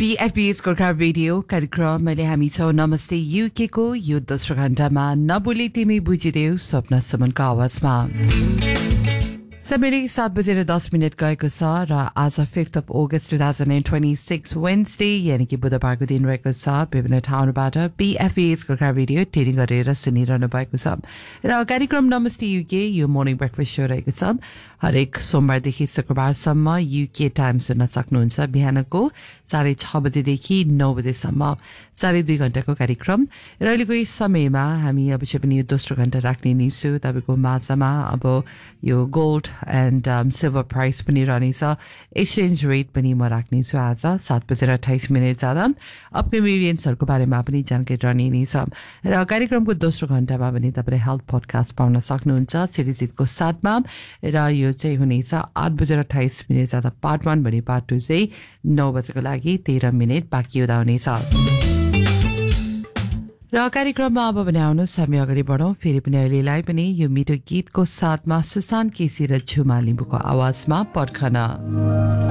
BFB's Gorkha radio कार्यक्रम मैले हामी छौ नमस्ते युके को यो दोस्रो घण्टामा नबोली तिमी बुझिदेऊ स्वप्न सुमनको आवाजमा समय 7:10 गएको छ र आज 5th of August 2026 Wednesday यानी कि बुधबारको दिन रहेको छ। विभिन्न ठाउँबाट BFB's गोर्खा रेडियो ट्युनिङ गरेर सुनिरहनु भएको छ र कार्यक्रम नमस्ते युके यो मर्निङ ब्रेकफास्ट शो रहेको छ। हरेक सोमबारदेखि शुक्रबारसम्म युके टाइम सुन्न सक्नुहुन्छ। बिहानको 6:30 बजेदेखि 9 बजेसम्म 2.5 घण्टाको कार्यक्रम र अहिलेको यस समयमा हामी अब चाहिँ पनि यो दोस्रो घण्टा राख्ने नै छु। तपाईँको माझमा अब यो गोल्ड एन्ड सिल्भर प्राइस पनि रहनेछ। एक्सचेन्ज रेट पनि म राख्ने छु आज 7:28 जाँदा। अपकमिङ इभेन्ट्सहरूको बारेमा पनि जानकारी रहने नै छ र कार्यक्रमको दोस्रो घण्टामा पनि तपाईँले हेल्थ पडकास्ट पाउन सक्नुहुन्छ सिरिजितको साथमा र यो चाहिँ हुनेछ 8:28 जाँदा पार्ट 1 भने पार्ट 2 चाहिँ 9 बजेको लागि 13 मिनट बाँकी हुँदा हुनेछ र कार्यक्रममा अब भने आउनुहोस् हामी अगाडि बढौँ। फेरि पनि अहिलेलाई पनि यो मिठो गीतको साथमा सुशान्त केसी र झुमा लिम्बूको आवाजमा पर्खन।